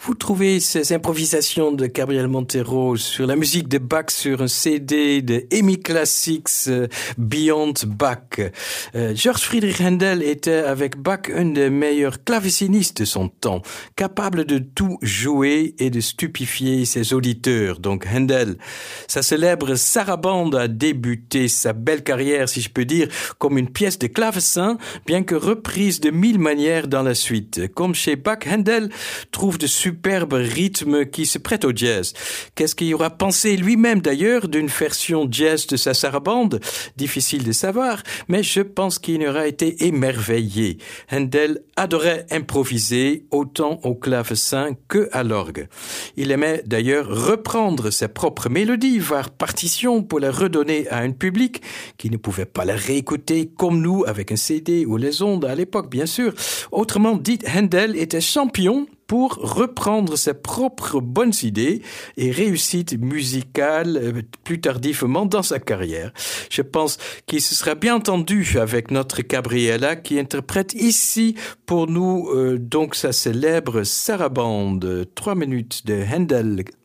Vous trouvez ces improvisations de Gabriel Montero sur la musique de Bach sur un CD de EMI Classics Beyond Bach. George Friedrich Händel était avec Bach un des meilleurs clavecinistes de son temps, capable de tout jouer et de stupifier ses auditeurs. Donc Händel, sa célèbre sarabande a débuté sa belle carrière, si je peux dire, comme une pièce de clavecin, bien que reprise de 1000 manières dans la suite. Comme chez Bach, Händel trouve de superbe rythme qui se prête au jazz. Qu'est-ce qu'il aura pensé lui-même d'ailleurs d'une version jazz de sa sarabande? Difficile de savoir, mais je pense qu'il aura été émerveillé. Händel adorait improviser autant au clavecin que à l'orgue. Il aimait d'ailleurs reprendre ses propres mélodies, voire partitions pour les redonner à un public qui ne pouvait pas les réécouter comme nous avec un CD ou les ondes à l'époque, bien sûr. Autrement dit, Händel était champion pour reprendre ses propres bonnes idées et réussites musicales plus tardivement dans sa carrière. Je pense qu'il se sera bien entendu avec notre Gabriela qui interprète ici pour nous donc sa célèbre sarabande. 3 minutes de Händel.